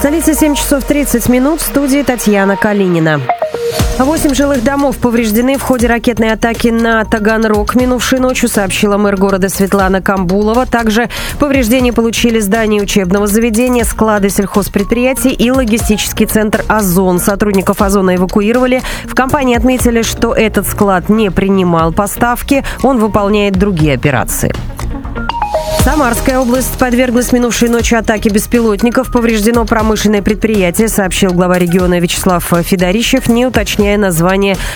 столице 7 часов 30 минут. В студии Татьяна Калинина. 8 жилых домов повреждены в ходе ракетной атаки на Таганрог минувшей ночью, сообщила мэр города Светлана Камбулова. Также повреждения получили здания учебного заведения, склады сельхозпредприятий и логистический центр «Озон». Сотрудников «Озона» эвакуировали. В компании отметили, что этот склад не принимал поставки, он выполняет другие операции. Самарская область подверглась минувшей ночью атаке беспилотников. Повреждено промышленное предприятие, сообщил глава региона Вячеслав Федорищев, не уточняя название